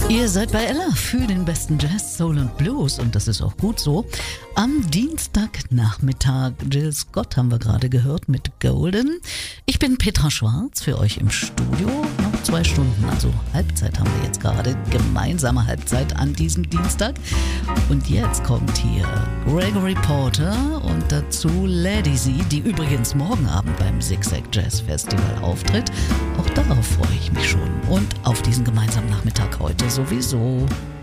Ihr seid bei Ella für den besten Jazz, Soul und Blues und das ist auch gut so. Am Dienstagnachmittag, Jill Scott haben wir gerade gehört mit Golden. Ich bin Petra Schwarz für euch im Studio. Noch 2 Stunden, also Halbzeit haben wir jetzt gerade. Gemeinsame Halbzeit an diesem Dienstag. Und jetzt kommt hier Gregory Porter und dazu Lady Z, die übrigens morgen Abend beim Zigzag Jazz Festival auftritt. Auch darauf freue ich mich schon. Und auf diesen gemeinsamen Nachmittag heute sowieso.